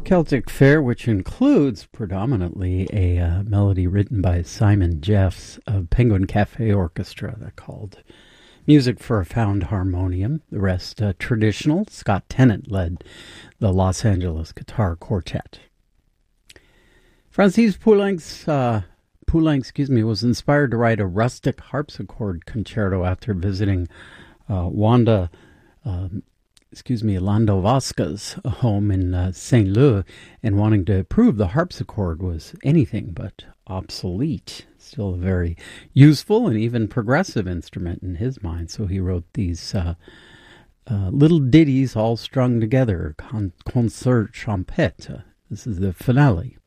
Celtic Fair, which includes predominantly a melody written by Simon Jeffs of Penguin Cafe Orchestra that called Music for a Found Harmonium. The rest traditional. Scott Tennant led the Los Angeles Guitar Quartet. Francis Poulenc, was inspired to write a rustic harpsichord concerto after visiting Landowska's home in St. Louis and wanting to prove the harpsichord was anything but obsolete. Still a very useful and even progressive instrument in his mind. So he wrote these little ditties all strung together, concert champêtre. This is the finale.